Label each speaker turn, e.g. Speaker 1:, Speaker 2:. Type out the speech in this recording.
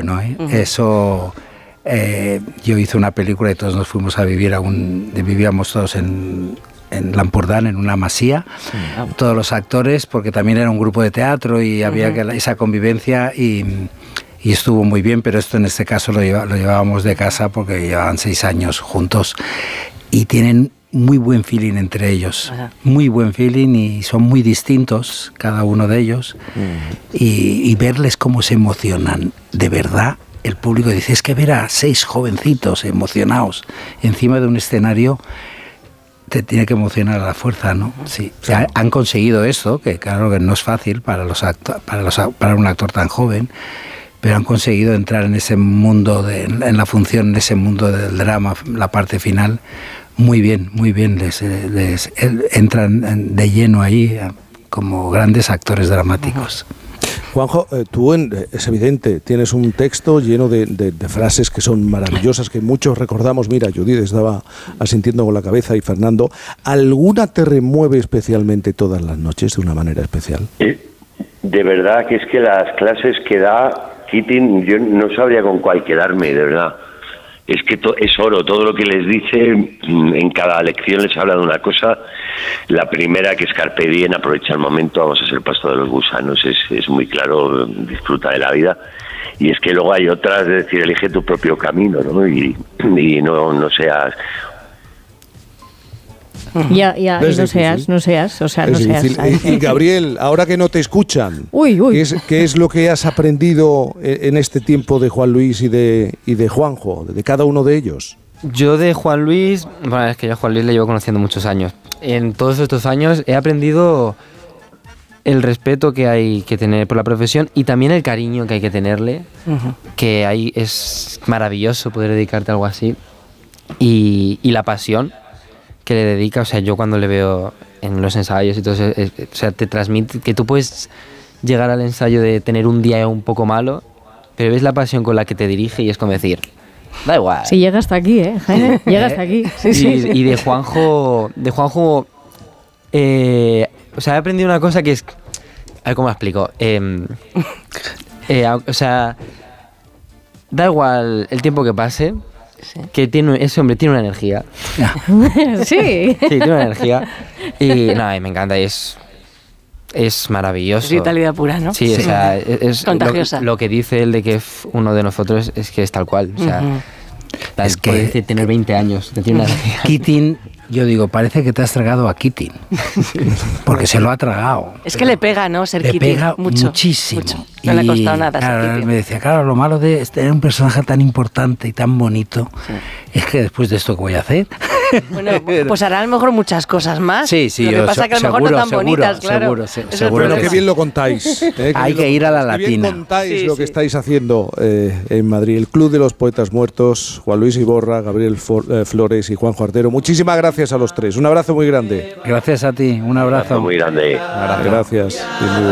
Speaker 1: bueno, ¿eh? Eso... yo hice una película y todos nos fuimos a vivir vivíamos todos en Lampordán, en una masía, todos los actores, porque también era un grupo de teatro y había esa convivencia y estuvo muy bien, pero esto en este caso lo llevábamos de casa porque llevaban 6 años juntos y tienen muy buen feeling entre ellos, muy buen feeling, y son muy distintos cada uno de ellos, y verles cómo se emocionan de verdad. El público dice, es que ver a 6 jovencitos emocionados encima de un escenario te tiene que emocionar a la fuerza, ¿no? Sí. O sea, han conseguido esto, que claro que no es fácil para un actor tan joven, pero han conseguido entrar en ese mundo, en la función, en ese mundo del drama, la parte final, muy bien, entran de lleno ahí como grandes actores dramáticos.
Speaker 2: Juanjo, tú es evidente, tienes un texto lleno de frases que son maravillosas, que muchos recordamos. Mira, Judith estaba asintiendo con la cabeza y Fernando. ¿Alguna te remueve especialmente todas las noches de una manera especial?
Speaker 3: De verdad que es que las clases que da Keating, yo no sabría con cuál quedarme, de verdad. Es que es oro, todo lo que les dice, en cada lección les habla de una cosa. La primera, que es carpe diem, aprovecha el momento, vamos a ser pasto de los gusanos, es muy claro, disfruta de la vida. Y es que luego hay otras, es decir, elige tu propio camino, ¿no? Y no seas...
Speaker 4: Ya, y no seas.
Speaker 2: Y Gabriel, ahora que no te escuchan,
Speaker 4: uy.
Speaker 2: ¿Qué es lo que has aprendido en este tiempo de Juan Luis y de Juanjo, de cada uno de ellos?
Speaker 5: Yo de Juan Luis, bueno, es que yo a Juan Luis le llevo conociendo muchos años. En todos estos años he aprendido el respeto que hay que tener por la profesión y también el cariño que hay que tenerle, que ahí es maravilloso poder dedicarte a algo así, y la pasión que le dedica. O sea, yo cuando le veo en los ensayos y todo eso, o sea, te transmite que tú puedes llegar al ensayo de tener un día un poco malo, pero ves la pasión con la que te dirige y es como decir, da igual.
Speaker 4: Sí, llega hasta aquí, Jaime, llega hasta aquí. Sí.
Speaker 5: Y de Juanjo, o sea, he aprendido una cosa que es, a ver cómo explico, o sea, da igual el tiempo que pase, que ese hombre tiene una energía.
Speaker 4: Sí,
Speaker 5: tiene una energía y nada, me encanta, es maravilloso.
Speaker 6: Es vitalidad pura, ¿no?
Speaker 5: Sí, o sea, es
Speaker 6: contagiosa.
Speaker 5: Lo que dice él de que es uno de nosotros es que es tal cual. O sea, es que decir, tener 20 años, que tiene una energía.
Speaker 1: Keating, yo digo, parece que te has tragado a Keating, porque se lo ha tragado.
Speaker 6: Es que le pega, ¿no? Ser
Speaker 1: le
Speaker 6: Keating.
Speaker 1: Pega muchísimo.
Speaker 6: No le ha costado nada.
Speaker 1: Claro, él me decía, claro, lo malo de tener un personaje tan importante y tan bonito es que después de esto, ¿qué voy a hacer?
Speaker 6: Bueno, pues hará a lo mejor muchas cosas más.
Speaker 1: Sí,
Speaker 6: lo que pasa es que a lo mejor no tan bonitas, claro.
Speaker 1: Seguro.
Speaker 2: Bueno, qué bien lo contáis.
Speaker 1: Hay que ir a la latina.
Speaker 2: Qué bien contáis lo que estáis haciendo en Madrid. El Club de los Poetas Muertos, Juan Luis Iborra, Gabriel Flores y Juanjo Artero. Muchísimas gracias a los tres. Un abrazo muy grande.
Speaker 1: Gracias a ti, un abrazo.
Speaker 3: Muy grande.
Speaker 2: Gracias.